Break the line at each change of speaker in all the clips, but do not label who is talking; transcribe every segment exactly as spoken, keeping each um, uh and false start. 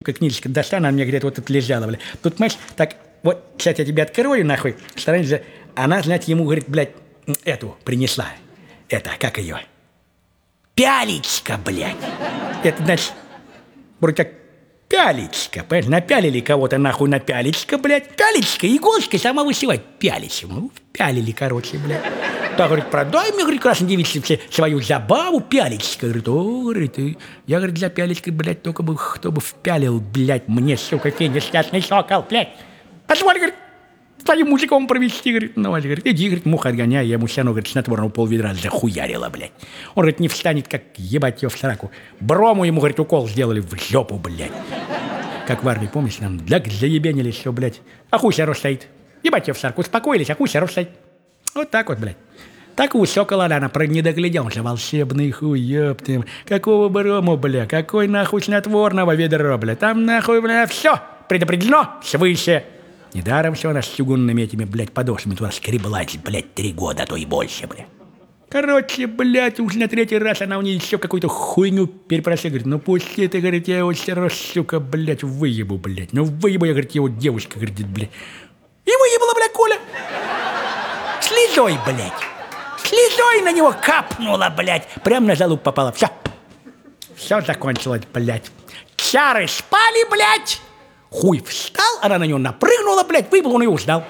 сука, книжечка достала, она мне где-то вот тут лежала, бля. Тут, понимаешь, так, вот, сейчас я тебе открою, нахуй, стараемся, она, знаете, ему, говорит, блядь, эту принесла. Это, как ее? Пялечка, блядь. Это, значит, вроде как пялечка, понимаешь, напялили кого-то, нахуй, на пялечка, блядь. Пялечка, иголочка сама высевать, пялечка. Ну, пялили, короче, блядь. Так, говорит, продай мне, говорит, красной девице свою забаву, пялечка. Говорит, о, говорит, я, говорит, для пялечки, блядь, только бы, кто бы впялил, блядь, мне, сука, ты несчастный сокол, блядь. Позволь, говорит, твоим мужиком провести, говорит, ну, говорит, иди, говорит, мух отгоняй, я ему все равно, говорит, снотворного полведра захуярила, блядь. Он, говорит, не встанет, как ебать ее в сраку. Брому ему, говорит, укол сделали в жопу, блядь. Как в армии, помнишь, нам для заебенили все, блядь. А хуй все стоит. Ебать ее в сраку, успокоились, а хуй все стоит. Вот так вот, блядь. Так у сокола она про не догляделся, волшебный хуй, ёпты. Какого брому, бля, какой нахуй снотворного ведра, бля. Там нахуй, бля, все предопределено свыше. Недаром все она с чугунными этими, блядь, подошвами туда скреблась, блядь, три года, а то и больше, бля. Короче, блядь, уж на третий раз она у нее еще какую-то хуйню перепросила. Говорит, ну пусти ты, говорит, я его все равно, сука, блядь, выебу, блядь. Ну выебу я, говорит, его девушка, говорит, блядь. И выебала, блядь, Коля. Слезой, блядь. Слезой на него капнула, блядь. Прям на залуп попала. Все. Все закончилось, блядь. Чары спали, блядь. Хуй встал, она на него напрыгнула, блядь, выебал, он ее узнал.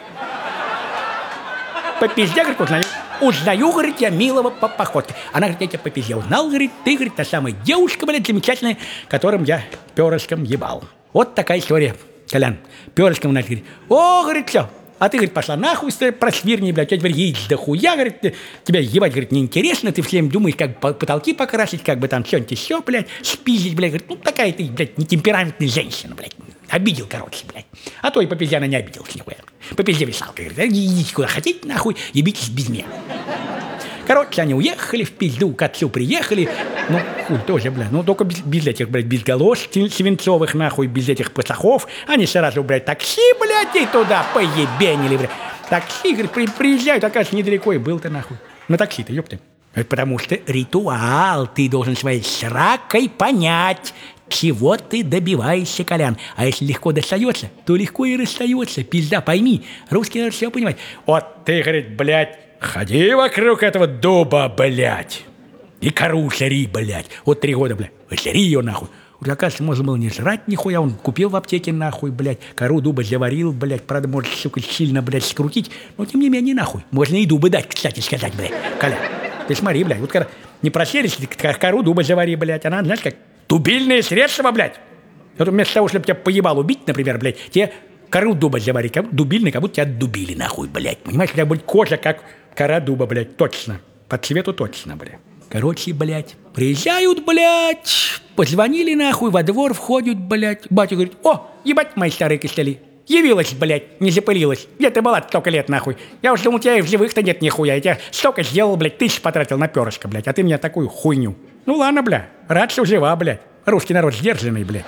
По пизде, говорит, узнаю. Узнаю, говорит, я милого по походке. Она говорит, я тебя по пизде узнал, говорит, ты, говорит, та самая девушка, блядь, замечательная, которым я перышком ебал. Вот такая история, Колян. Перышком, значит, говорит, о, говорит, все. А ты, говорит, пошла нахуй, просвирни, блядь, у тебя теперь яиц да хуя, говорит, тебя ебать, говорит, неинтересно, ты всем думаешь, как потолки покрасить, как бы там что-нибудь еще, блядь, спиздить, блядь, говорит, ну такая ты, блядь, нетемпераментная женщина, блядь. Обидел, короче, блядь. А то и по пизде она не обиделась нихуя. По пизде висалка, говорит, идите куда хотите, нахуй, ебитесь без меня. Короче, они уехали в пизду, к отцу приехали. Ну, хуй тоже, блядь, ну только без, без этих, блядь, без галош свинцовых, нахуй, без этих пацахов. Они сразу, блядь, такси, блядь, и туда поебенили, блядь. Такси, говорит, при, приезжают, оказывается, недалеко и был-то, нахуй. На такси-то, ёпты. Это потому что ритуал, ты должен своей сракой понять, чего ты добиваешься, Колян. А если легко достается, то легко и расстается. Пизда, пойми, русский народ все понимает. Вот ты, говорит, блядь, ходи вокруг этого дуба, блядь, и кору жри, блядь. Вот три года, блядь, жри ее, нахуй. Вот, оказывается, можно было не жрать нихуя, он купил в аптеке, нахуй, блядь, кору дуба заварил, блядь, правда, может, сука, сильно, блядь, скрутить, но, тем не менее, нахуй. Можно и дубы дать, кстати сказать, блядь, Колян. Ты смотри, блядь, вот когда не просерись, кору дуба завари, блядь, она, знаешь, как дубильные средства, блядь. Вот вместо того, чтобы тебя поебал убить, например, блядь, тебе кору дуба заварить, как дубильный, как будто тебя дубили, нахуй, блядь. Понимаешь, у тебя будет кожа, как кора дуба, блядь, точно. По цвету точно, блядь. Короче, блядь, приезжают, блядь, позвонили, нахуй, во двор входят, блядь. Батя говорит, о, ебать, мои старые костыли. Явилась, блядь, не запылилась. Где ты была столько лет, нахуй? Я уж думал, тебя и в живых-то нет нихуя. Я тебя столько сделал, блядь, тысяч потратил на перышко, блядь, а ты мне такую хуйню. Ну ладно, бля, рад, что жива, блядь. Русский народ сдержанный, блядь.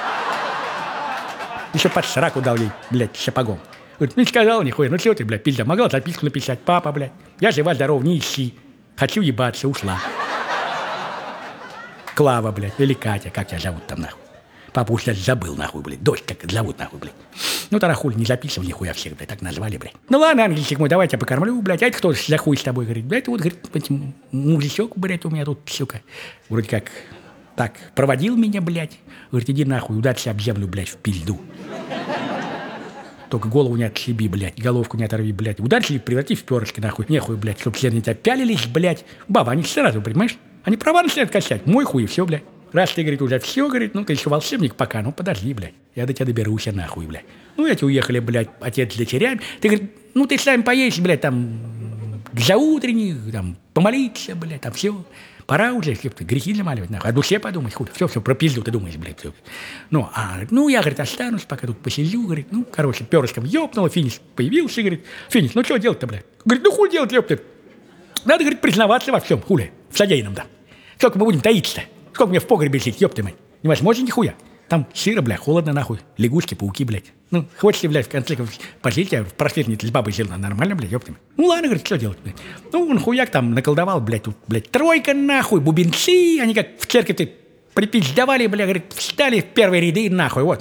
Еще под сраку дал ей, блядь, сапогом. Говорит, не сказал нихуя, ну чего ты, блядь, пизда, могла записку написать, папа, блядь. Я жива, здорова, не ищи. Хочу ебаться, ушла. Клава, блядь, или Катя, как тебя зовут там, нахуй? Папа уж забыл, нахуй, блядь, дочь как зовут, нахуй, блядь. Ну, тогда хуй не записывал нихуя всех, блядь, так назвали, блядь. Ну ладно, ангельчик мой, давай я тебя покормлю, блядь, а это кто за хуй с тобой, говорит, блядь, вот, говорит, мужичок, блядь, у меня тут, сука, вроде как, так, проводил меня, блядь, говорит, иди нахуй, ударься об землю, блядь, в пизду. Только голову не отшиби, блядь, головку не оторви, блядь. Ударься и преврати в перышки, нахуй, нехуй, блядь, чтоб все на тебя пялились, блядь. Баба, они сразу, понимаешь, они права начинают качать, мой хуй и все, блядь. Раз ты, говорит, уже все, говорит, ну ты еще волшебник пока, ну подожди, блядь, я до тебя доберусь, нахуй, блядь. Ну эти уехали, блядь, отец с дочерями. Ты, говорит, ну ты сами поедешь, блядь, там, за утренних, там, помолиться, блядь, там все. Пора уже, ты грехи замаливать, нахуй, о душе подумать, хуй, все, все, про пизду ты думаешь, блядь, все. Ну, а, ну, я, говорит, останусь, пока тут посижу, говорит, ну, короче, перышком ёбнула, финиш появился, говорит, финиш, ну, что делать-то, блядь? Говорит, ну, хуй делать, ёпты. Надо, говорит, признаваться во всем, хули, в содеянном, да. Сколько мы будем таиться-то? Сколько мне в погребе жить, ёпты мать? Невозможно нихуя. Там сыро, бля, холодно, нахуй. Лягушки, пауки, блядь. Ну, хочешь, блядь, в конце концов, пожить, я в просветнице с бабой жил, нормально, блядь, ёпты мать. Ну, ладно, говорит, что делать, блядь? Ну, он хуяк там наколдовал, блядь, тут, блядь, тройка, нахуй, бубенцы, они как в церкви-то припиздавали, бля, говорит, встали в первые ряды, нахуй, вот.